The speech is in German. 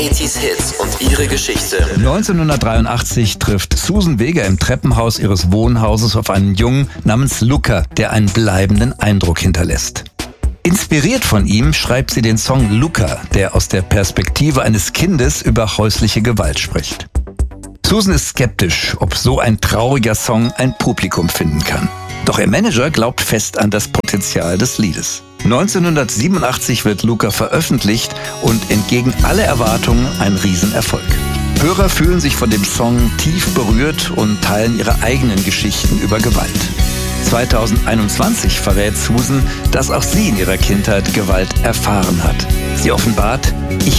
80s Hits und ihre Geschichte. 1983 trifft Suzanne Vega im Treppenhaus ihres Wohnhauses auf einen Jungen namens Luca, der einen bleibenden Eindruck hinterlässt. Inspiriert von ihm schreibt sie den Song Luca, der aus der Perspektive eines Kindes über häusliche Gewalt spricht. Suzanne ist skeptisch, ob so ein trauriger Song ein Publikum finden kann. Doch ihr Manager glaubt fest an das Potenzial des Liedes. 1987 wird Luca veröffentlicht und entgegen aller Erwartungen ein Riesenerfolg. Hörer fühlen sich von dem Song tief berührt und teilen ihre eigenen Geschichten über Gewalt. 2021 verrät Suzanne, dass auch sie in ihrer Kindheit Gewalt erfahren hat. Sie offenbart: Ich